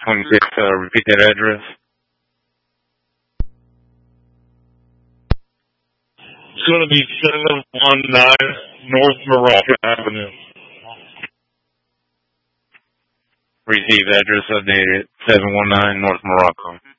26, repeat that address. It's going to be 719 North Morocco Avenue. Received, address updated, 719 North Morocco.